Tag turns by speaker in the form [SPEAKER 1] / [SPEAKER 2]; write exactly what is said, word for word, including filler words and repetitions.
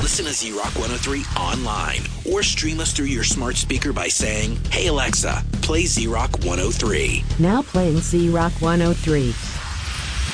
[SPEAKER 1] Listen to Z Rock one oh three online or stream us through your smart speaker by saying, "Hey Alexa, play Z Rock one oh three."
[SPEAKER 2] Now playing Z Rock one oh three.